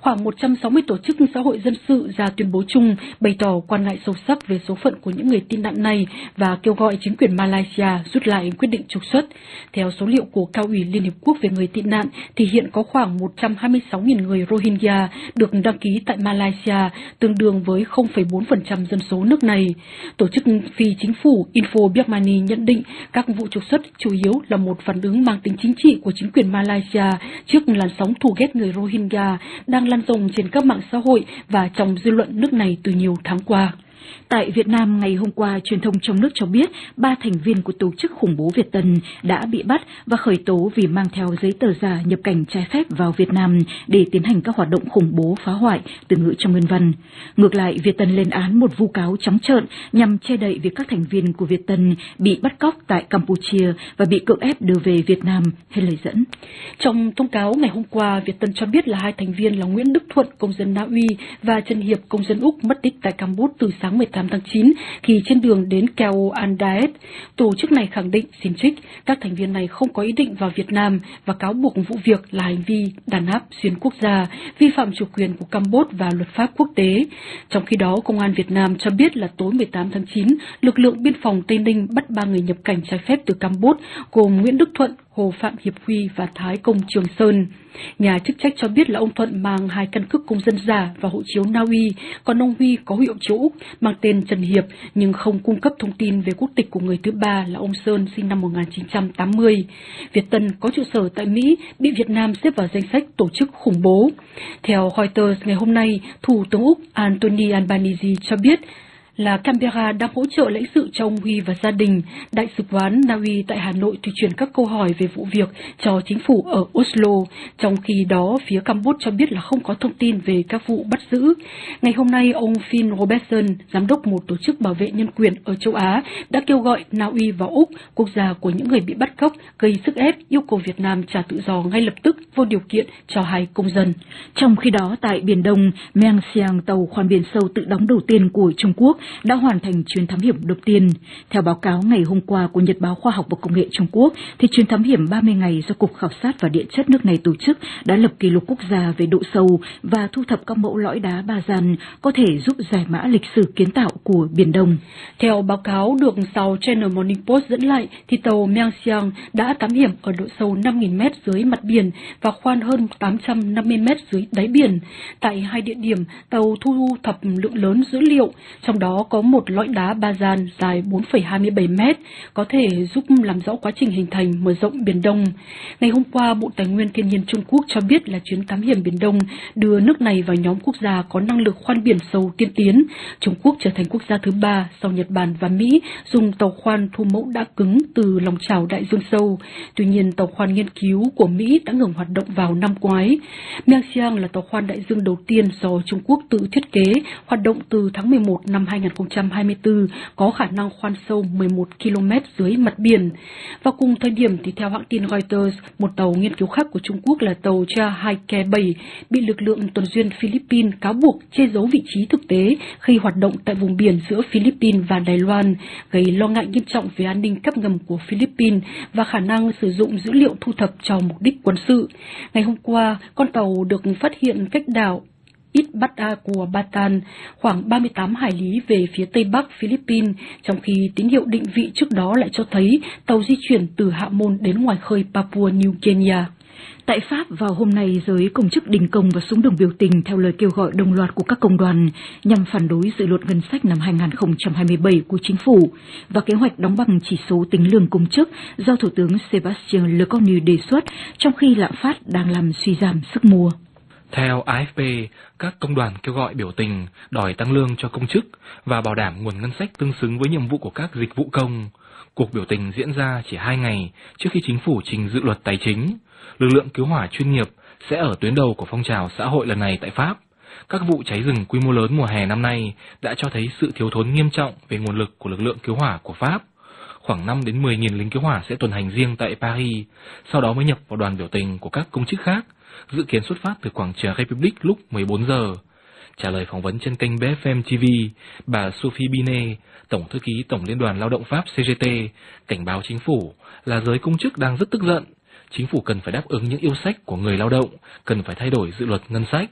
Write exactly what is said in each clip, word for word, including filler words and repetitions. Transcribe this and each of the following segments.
Khoảng một trăm sáu mươi tổ chức xã hội dân sự ra tuyên bố chung bày tỏ quan ngại sâu sắc về số phận của những người tị nạn này và kêu gọi chính quyền Malaysia rút lại quyết định trục xuất. Theo số liệu của Cao ủy Liên Hiệp Quốc về người tị nạn, thì hiện có khoảng một trăm hai mươi sáu nghìn người Rohingya được đăng ký tại Malaysia, tương đương với không phẩy bốn phần trăm dân số nước này. Tổ chức phi chính phủ Info Birmani nhận định các vụ trục xuất chủ yếu là một phản ứng mang tính chính trị của chính quyền Malaysia trước làn sóng thù ghét người Rohingya đang lan rộng trên các mạng xã hội và trong dư luận nước này từ nhiều tháng qua. Tại Việt Nam, ngày hôm qua, truyền thông trong nước cho biết ba thành viên của tổ chức khủng bố Việt Tân đã bị bắt và khởi tố vì mang theo giấy tờ giả nhập cảnh trái phép vào Việt Nam để tiến hành các hoạt động khủng bố phá hoại, từ ngữ trong nguyên văn. Ngược lại, Việt Tân lên án một vu cáo trắng trợn nhằm che đậy việc các thành viên của Việt Tân bị bắt cóc tại Campuchia và bị cưỡng ép đưa về Việt Nam, hay lời dẫn. Trong thông cáo ngày hôm qua, Việt Tân cho biết là hai thành viên là Nguyễn Đức Thuận, công dân Na Uy, và Trần Hiệp, công dân Úc, mất tích tại Campuchia từ sáng mười tám tháng chín khi trên đường đến Keo Andaet. Tổ chức này khẳng định, xin trích, các thành viên này không có ý định vào Việt Nam và cáo buộc vụ việc là hành vi đàn áp xuyên quốc gia, vi phạm chủ quyền của Campuchia và luật pháp quốc tế. Trong khi đó, Công an Việt Nam cho biết là tối mười tám tháng chín, lực lượng biên phòng Tây Ninh bắt ba người nhập cảnh trái phép từ Campuchia, gồm Nguyễn Đức Thuận, Hồ Phạm Hiệp Huy và Thái Công Trường Sơn. Nhà chức trách cho biết là ông Thuận mang hai căn cước công dân giả và hộ chiếu Na Uy, còn ông Huy có hộ chiếu Úc mang tên Trần Hiệp nhưng không cung cấp thông tin về quốc tịch của người thứ ba là ông Sơn, sinh năm một nghìn chín trăm tám mươi. Việt Tân có trụ sở tại Mỹ, bị Việt Nam xếp vào danh sách tổ chức khủng bố. Theo Reuters ngày hôm nay, Thủ tướng Úc Anthony Albanese cho biết là Canberra đang hỗ trợ lãnh sự cho ông Huy và gia đình. Đại sứ quán Na Uy tại Hà Nội thì chuyển các câu hỏi về vụ việc cho chính phủ ở Oslo. Trong khi đó, phía Campuchia cho biết là không có thông tin về các vụ bắt giữ. Ngày hôm nay, ông Phil Robertson, giám đốc một tổ chức bảo vệ nhân quyền ở châu Á, đã kêu gọi Na Uy và Úc, quốc gia của những người bị bắt cóc, gây sức ép yêu cầu Việt Nam trả tự do ngay lập tức vô điều kiện cho hai công dân. Trong khi đó, tại Biển Đông, Meng Xiang, tàu khoan biển sâu tự đóng đầu tiên của Trung Quốc, đã hoàn thành chuyến thám hiểm đầu tiên. Theo báo cáo ngày hôm qua của Nhật báo Khoa học và Công nghệ Trung Quốc, thì chuyến thám hiểm ba mươi ngày do Cục Khảo sát và Địa chất nước này tổ chức đã lập kỷ lục quốc gia về độ sâu và thu thập các mẫu lõi đá ba gian có thể giúp giải mã lịch sử kiến tạo của Biển Đông. Theo báo cáo được South China Morning Post dẫn lại, thì tàu Meng Xiang đã thám hiểm ở độ sâu năm nghìn mét dưới mặt biển và khoan hơn tám trăm năm mươi mét dưới đáy biển. Tại hai địa điểm, tàu thu thập lượng lớn dữ liệu, trong đó có một lõi đá ba gian dài bốn phẩy hai mươi bảy mét, có thể giúp làm rõ quá trình hình thành mở rộng Biển Đông. Ngày hôm qua, Bộ Tài nguyên Thiên nhiên Trung Quốc cho biết là chuyến thám hiểm Biển Đông đưa nước này vào nhóm quốc gia có năng lực khoan biển sâu tiên tiến. Trung Quốc trở thành quốc gia thứ ba sau Nhật Bản và Mỹ dùng tàu khoan thu mẫu đá cứng từ lòng chảo đại dương sâu. Tuy nhiên, tàu khoan nghiên cứu của Mỹ đã ngừng hoạt động vào năm ngoái. Meng Xiang là tàu khoan đại dương đầu tiên do Trung Quốc tự thiết kế, hoạt động từ tháng mười một năm hai nghìn không trăm hai mươi tư, có khả năng khoan sâu mười một ki lô mét dưới mặt biển. Và cùng thời điểm thì theo hãng tin Reuters, một tàu nghiên cứu khác của Trung Quốc là tàu Cha hai K bảy bị lực lượng tuần duyên Philippines cáo buộc che giấu vị trí thực tế khi hoạt động tại vùng biển giữa Philippines và Đài Loan, gây lo ngại nghiêm trọng về an ninh cấp ngầm của Philippines và khả năng sử dụng dữ liệu thu thập cho mục đích quân sự. Ngày hôm qua, con tàu được phát hiện cách đảo Itbata của Bataan, khoảng ba mươi tám hải lý về phía tây bắc Philippines, trong khi tín hiệu định vị trước đó lại cho thấy tàu di chuyển từ hạ môn đến ngoài khơi Papua New Guinea. Tại Pháp, vào hôm nay, giới công chức đình công và xuống đường biểu tình theo lời kêu gọi đồng loạt của các công đoàn nhằm phản đối dự luật ngân sách năm hai nghìn không trăm hai mươi bảy của chính phủ và kế hoạch đóng bằng chỉ số tính lương công chức do Thủ tướng Sébastien Lecornu đề xuất, trong khi lạm phát đang làm suy giảm sức mua. Theo A F P, các công đoàn kêu gọi biểu tình đòi tăng lương cho công chức và bảo đảm nguồn ngân sách tương xứng với nhiệm vụ của các dịch vụ công. Cuộc biểu tình diễn ra chỉ hai ngày trước khi chính phủ trình dự luật tài chính. Lực lượng cứu hỏa chuyên nghiệp sẽ ở tuyến đầu của phong trào xã hội lần này tại Pháp. Các vụ cháy rừng quy mô lớn mùa hè năm nay đã cho thấy sự thiếu thốn nghiêm trọng về nguồn lực của lực lượng cứu hỏa của Pháp. Khoảng năm đến mười nghìn lính cứu hỏa sẽ tuần hành riêng tại Paris, sau đó mới nhập vào đoàn biểu tình của các công chức khác, dự kiến xuất phát từ quảng trường Republic lúc mười bốn giờ. Trả lời phỏng vấn trên kênh B F M T V, bà Sophie Binet, Tổng thư ký Tổng Liên đoàn Lao động Pháp C G T, cảnh báo chính phủ là giới công chức đang rất tức giận. Chính phủ cần phải đáp ứng những yêu sách của người lao động, cần phải thay đổi dự luật ngân sách.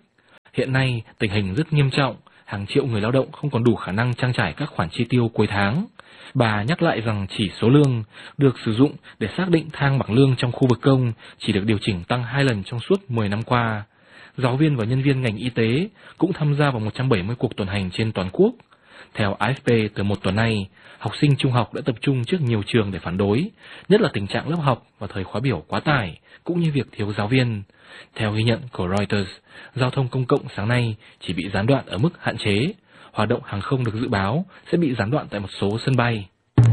Hiện nay, tình hình rất nghiêm trọng, hàng triệu người lao động không còn đủ khả năng trang trải các khoản chi tiêu cuối tháng. Bà nhắc lại rằng chỉ số lương được sử dụng để xác định thang bảng lương trong khu vực công chỉ được điều chỉnh tăng hai lần trong suốt mười năm qua. Giáo viên và nhân viên ngành y tế cũng tham gia vào một trăm bảy mươi cuộc tuần hành trên toàn quốc. Theo a ép pê, từ một tuần nay, học sinh trung học đã tập trung trước nhiều trường để phản đối, nhất là tình trạng lớp học và thời khóa biểu quá tải, cũng như việc thiếu giáo viên. Theo ghi nhận của Reuters, giao thông công cộng sáng nay chỉ bị gián đoạn ở mức hạn chế. Hoạt động hàng không được dự báo sẽ bị gián đoạn tại một số sân bay.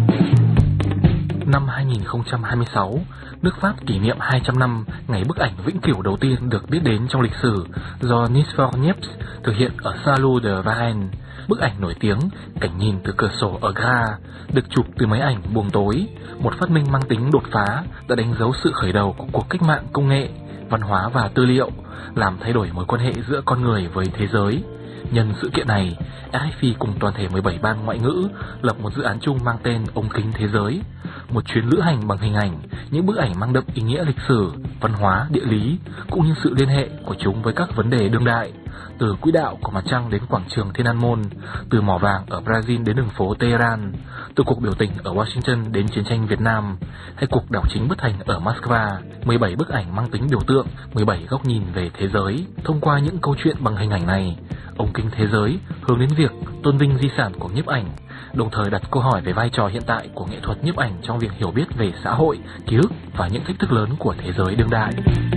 Năm hai nghìn không trăm hai mươi sáu, nước Pháp kỷ niệm hai trăm năm ngày bức ảnh vĩnh cửu đầu tiên được biết đến trong lịch sử do Nisfor Niepce thực hiện ở Salou de Varennes. Bức ảnh nổi tiếng cảnh nhìn từ cửa sổ ở Gare được chụp từ máy ảnh buồng tối, một phát minh mang tính đột phá đã đánh dấu sự khởi đầu của cuộc cách mạng công nghệ, văn hóa và tư liệu, làm thay đổi mối quan hệ giữa con người với thế giới. Nhân sự kiện này, a ép pê cùng toàn thể mười bảy ban ngoại ngữ lập một dự án chung mang tên Ống kính thế giới, một chuyến lữ hành bằng hình ảnh, những bức ảnh mang đậm ý nghĩa lịch sử, văn hóa, địa lý, cũng như sự liên hệ của chúng với các vấn đề đương đại, từ quỹ đạo của mặt trăng đến quảng trường Thiên An Môn, từ mỏ vàng ở Brazil đến đường phố Tehran, từ cuộc biểu tình ở Washington đến chiến tranh Việt Nam, hay cuộc đảo chính bất thành ở Moscow. mười bảy bức ảnh mang tính biểu tượng, mười bảy góc nhìn về thế giới. Thông qua những câu chuyện bằng hình ảnh này, Ống kính thế giới hướng đến việc tôn vinh di sản của nhiếp ảnh, đồng thời đặt câu hỏi về vai trò hiện tại của nghệ thuật nhiếp ảnh trong việc hiểu biết về xã hội, ký ức và những thách thức lớn của thế giới đương đại.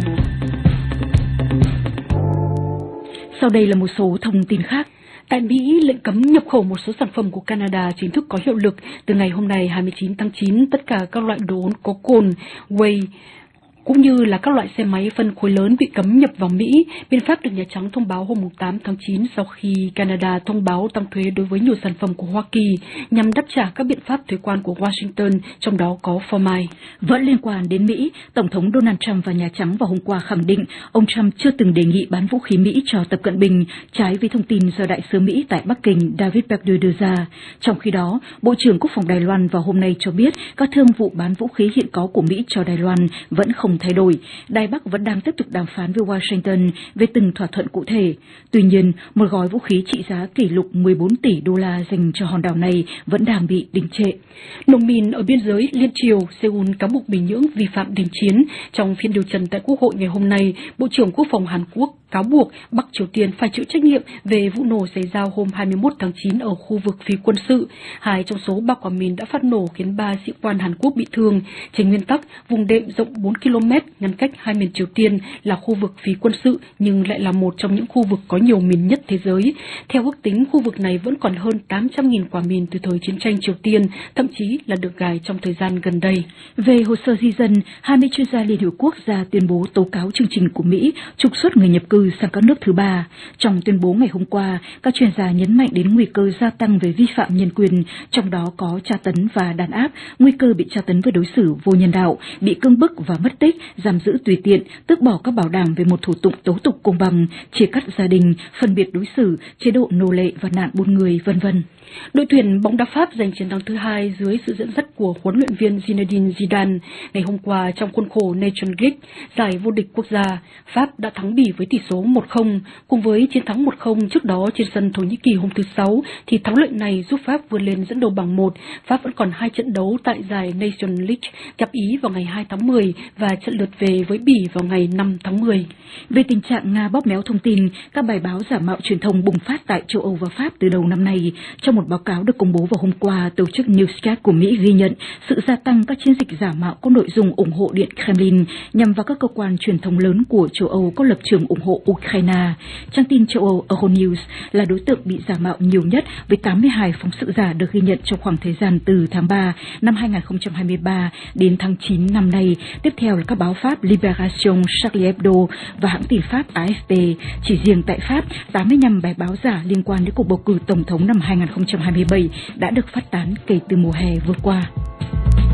Sau đây là một số thông tin khác. Tại Mỹ, lệnh cấm nhập khẩu một số sản phẩm của Canada chính thức có hiệu lực từ ngày hôm nay hai mươi chín tháng chín. Tất cả các loại đồ uống có cồn, whey, cũng như là các loại xe máy phân khối lớn bị cấm nhập vào Mỹ. Biện pháp được Nhà Trắng thông báo hôm tám tháng chín sau khi Canada thông báo tăng thuế đối với nhiều sản phẩm của Hoa Kỳ nhằm đáp trả các biện pháp thuế quan của Washington, trong đó có phô mai. Vẫn liên quan đến Mỹ, Tổng thống Donald Trump và Nhà Trắng vào hôm qua khẳng định ông Trump chưa từng đề nghị bán vũ khí Mỹ cho Tập Cận Bình, trái với thông tin do Đại sứ Mỹ tại Bắc Kinh David Perdue đưa ra. Trong khi đó, Bộ trưởng Quốc phòng Đài Loan vào hôm nay cho biết các thương vụ bán vũ khí hiện có của Mỹ cho Đài Loan vẫn không thay đổi. Đài Bắc vẫn đang tiếp tục đàm phán với Washington về từng thỏa thuận cụ thể. Tuy nhiên, một gói vũ khí trị giá kỷ lục mười bốn tỷ đô la dành cho hòn đảo này vẫn đang bị đình trệ. Nông民ở biên giới liên triều, Seoul cáo buộc Bình Nhưỡng vi phạm đình chiến. Trong phiên điều trần tại Quốc hội ngày hôm nay, Bộ trưởng Quốc phòng Hàn Quốc cáo buộc Bắc Triều Tiên phải chịu trách nhiệm về vụ nổ xảy ra hôm hai mươi mốt tháng chín ở khu vực phi quân sự. Hai trong số ba quả mìn đã phát nổ khiến ba sĩ quan Hàn Quốc bị thương. Trên nguyên tắc, vùng đệm rộng bốn ki lô mét ngăn cách hai miền Triều Tiên là khu vực phi quân sự nhưng lại là một trong những khu vực có nhiều mìn nhất thế giới. Theo ước tính, khu vực này vẫn còn hơn tám trăm nghìn quả mìn từ thời chiến tranh Triều Tiên, thậm chí là được gài trong thời gian gần đây. Về hồ sơ di dân, hai mươi chuyên gia Liên Hợp Quốc ra tuyên bố tố cáo chương trình của Mỹ trục xuất người nhập cư sang các nước thứ ba. Trong tuyên bố ngày hôm qua, các chuyên gia nhấn mạnh đến nguy cơ gia tăng về vi phạm nhân quyền, trong đó có tra tấn và đàn áp, nguy cơ bị tra tấn với đối xử vô nhân đạo, bị cưỡng bức và mất tích, giam giữ tùy tiện, tước bỏ các bảo đảm về một thủ tục tố tụng công bằng, chia cắt gia đình, phân biệt đối xử, chế độ nô lệ và nạn buôn người, vân vân. Đội tuyển bóng đá Pháp giành chiến thắng thứ hai dưới sự dẫn dắt của huấn luyện viên Zinedine Zidane. Ngày hôm qua trong khuôn khổ Nations League, giải vô địch quốc gia, Pháp đã thắng Bỉ với tỷ số một không. Cùng với chiến thắng một không trước đó trên sân Thổ Nhĩ Kỳ hôm thứ Sáu, thì thắng lợi này giúp Pháp vươn lên dẫn đầu bảng một. Pháp vẫn còn hai trận đấu tại giải Nations League, gặp Ý vào ngày hai tháng mười và trận lượt về với Bỉ vào ngày năm tháng mười. Về tình trạng Nga bóp méo thông tin, các bài báo giả mạo truyền thông bùng phát tại châu Âu và Pháp từ đầu năm nay. Trong một báo cáo được công bố vào hôm qua, tổ chức Newscat của Mỹ ghi nhận sự gia tăng các chiến dịch giả mạo có nội dung ủng hộ Điện Kremlin nhằm vào các cơ quan truyền thông lớn của châu Âu có lập trường ủng hộ Ukraine. Trang tin châu Âu Euronews là đối tượng bị giả mạo nhiều nhất với tám mươi hai phóng sự giả được ghi nhận trong khoảng thời gian từ tháng ba năm hai nghìn không trăm hai mươi ba đến tháng chín năm nay. Tiếp theo là các báo Pháp Libération, Charlie Hebdo và hãng tin Pháp a ép pê. Chỉ riêng tại Pháp, tám mươi lăm bài báo giả liên quan đến cuộc bầu cử tổng thống năm hai nghìn không trăm hai mươi bảy đã được phát tán kể từ mùa hè vừa qua.